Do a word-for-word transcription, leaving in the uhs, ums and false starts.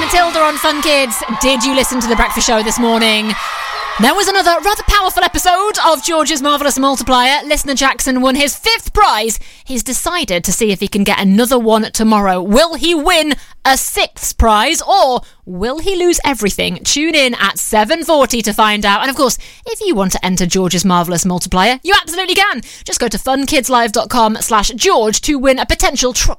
Matilda on Fun Kids. Did you listen to The Breakfast Show this morning? There was another rather powerful episode of George's Marvellous Multiplier. Listener Jackson won his fifth prize. He's decided to see if he can get another one tomorrow. Will he win a sixth prize, or will he lose everything? Tune in at seven forty to find out. And of course, if you want to enter George's Marvellous Multiplier, you absolutely can. Just go to funkidslive.com slash George to win a potential tr-